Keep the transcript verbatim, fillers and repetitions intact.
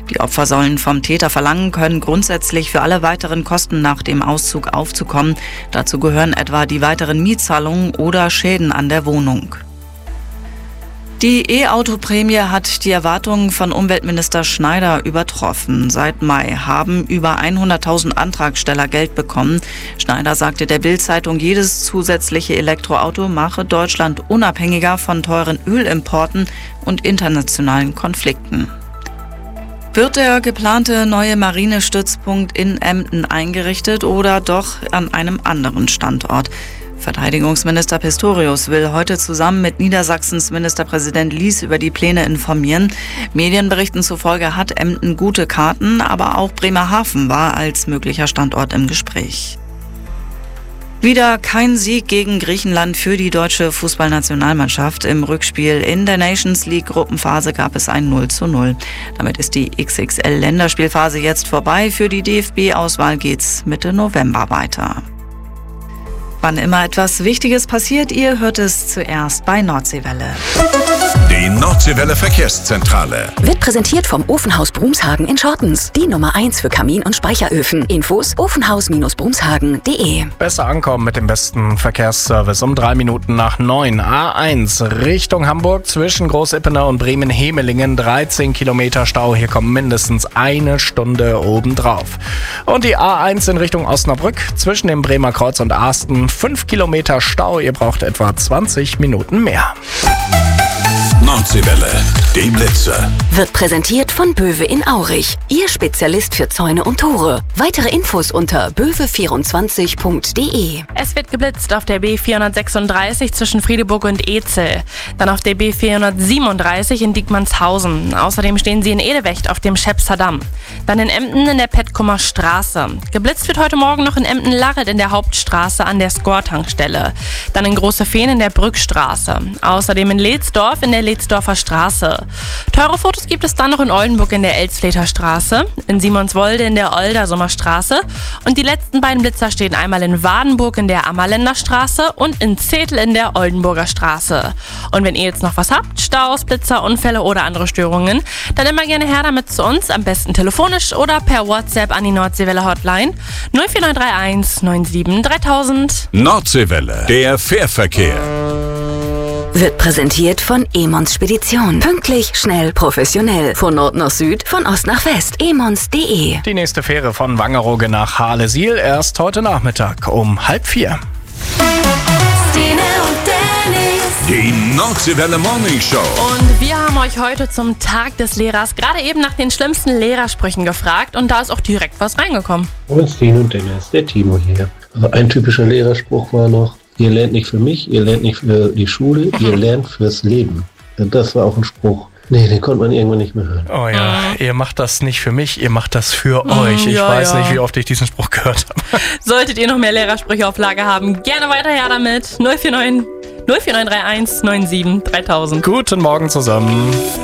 Die Opfer sollen vom Täter verlangen können, grundsätzlich für alle weiteren Kosten nach dem Auszug aufzukommen. Dazu gehören etwa die weiteren Mietzahlungen oder Schäden an der Wohnung. Die E-Auto-Prämie hat die Erwartungen von Umweltminister Schneider übertroffen. Seit Mai haben über hunderttausend Antragsteller Geld bekommen. Schneider sagte der Bild-Zeitung, jedes zusätzliche Elektroauto mache Deutschland unabhängiger von teuren Ölimporten und internationalen Konflikten. Wird der geplante neue Marinestützpunkt in Emden eingerichtet oder doch an einem anderen Standort? Verteidigungsminister Pistorius will heute zusammen mit Niedersachsens Ministerpräsident Lies über die Pläne informieren. Medienberichten zufolge hat Emden gute Karten, aber auch Bremerhaven war als möglicher Standort im Gespräch. Wieder kein Sieg gegen Griechenland für die deutsche Fußballnationalmannschaft. Im Rückspiel in der Nations League Gruppenphase gab es ein null zu null. Damit ist die X X L-Länderspielphase jetzt vorbei. Für die D F B-Auswahl geht's Mitte November weiter. Wann immer etwas Wichtiges passiert, ihr hört es zuerst bei Nordseewelle. Die Nordseewelle Verkehrszentrale wird präsentiert vom Ofenhaus Brumshagen in Schortens. Die Nummer eins für Kamin- und Speicheröfen. Infos ofenhaus Brumshagen punkt de. Besser ankommen mit dem besten Verkehrsservice um drei Minuten nach neun. A eins Richtung Hamburg zwischen Großippener und Bremen-Hemelingen. dreizehn Kilometer Stau. Hier kommt mindestens eine Stunde obendrauf. Und die A eins in Richtung Osnabrück zwischen dem Bremer Kreuz und Arsten. fünf Kilometer Stau. Ihr braucht etwa zwanzig Minuten mehr. Nordseewelle, die Blitze. Wird präsentiert von Böwe in Aurich. Ihr Spezialist für Zäune und Tore. Weitere Infos unter böwe vierundzwanzig punkt de. Es wird geblitzt auf der B vierhundertsechsunddreißig zwischen Friedeburg und Ezel. Dann auf der B vierhundertsiebenunddreißig in Diekmannshausen. Außerdem stehen sie in Edewecht auf dem Schäpser Damm. Dann in Emden in der Petkumer Straße. Geblitzt wird heute Morgen noch in Emden-Larret in der Hauptstraße an der Skor-Tankstelle. Dann in Große Fehn in der Brückstraße. Außerdem in Lehdsdorf in der Lehdsdorfer Straße. Teure Fotos gibt es dann noch in Oldenburg in der Elsfleter Straße, in Simonswolde in der Oldersumer Straße und die letzten beiden Blitzer stehen einmal in Wadenburg in der Ammerländer Straße und in Zetel in der Oldenburger Straße. Und wenn ihr jetzt noch was habt, Staus, Blitzer, Unfälle oder andere Störungen, dann immer gerne her damit zu uns, am besten telefonisch oder per WhatsApp an die Nordseewelle Hotline null vier neun drei eins neun sieben dreitausend. Nordseewelle, der Fährverkehr. Wird präsentiert von Emons Spedition. Pünktlich, schnell, professionell. Von Nord nach Süd, von Ost nach West. emons punkt de. Die nächste Fähre von Wangerooge nach Harlesiel erst heute Nachmittag um halb vier. Die Nordseewelle Morning Show. Und wir haben euch heute zum Tag des Lehrers gerade eben nach den schlimmsten Lehrersprüchen gefragt und da ist auch direkt was reingekommen. Und Stine und Dennis, der Timo hier. Also ein typischer Lehrerspruch war noch: Ihr lernt nicht für mich, ihr lernt nicht für die Schule, ihr lernt fürs Leben. Und das war auch ein Spruch. Nee, den konnte man irgendwann nicht mehr hören. Oh ja, Mhm. ihr macht das nicht für mich, ihr macht das für Mhm, euch. Ich ja, weiß ja. nicht, wie oft ich diesen Spruch gehört habe. Solltet ihr noch mehr Lehrersprüche auf Lager haben, gerne weiter her damit. null vier neun null vier neun drei eins neun sieben dreitausend. Guten Morgen zusammen.